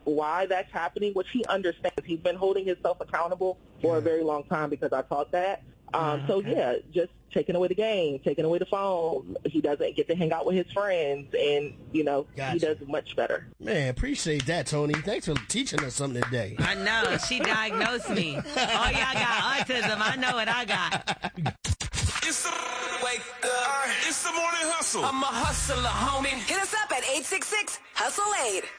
why that's happening, which he understands. He's been holding himself accountable for a very long time because I taught that. Just taking away the game, taking away the phone. He doesn't get to hang out with his friends, and, he does much better. Man, appreciate that, Tony. Thanks for teaching us something today. I know. She diagnosed me. Oh, y'all got autism. I know what I got. It's the wake up. It's the morning hustle. I'm a hustler, homie. Hit us up at 866-HUSTLE-8.